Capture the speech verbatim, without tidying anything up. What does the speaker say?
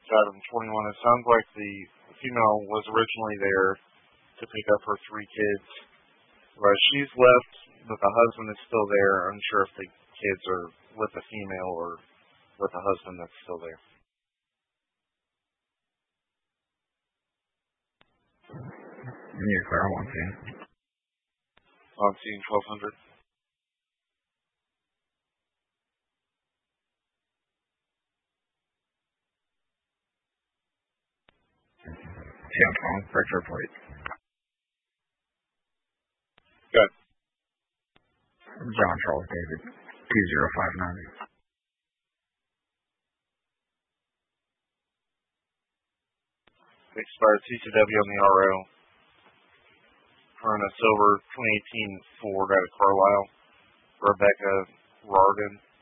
Item twenty-one. It sounds like the female was originally there to pick up her three kids. But she's left, but the husband is still there. I'm unsure if the kids are with the female or with the husband that's still there. You need to clear on scene. On scene twelve hundred. Sam phone, correct report. Good. John Charles David, two zero five nine. Expired C C W on the R O. For a silver twenty eighteen Ford out of Carlisle. Rebecca Rardin.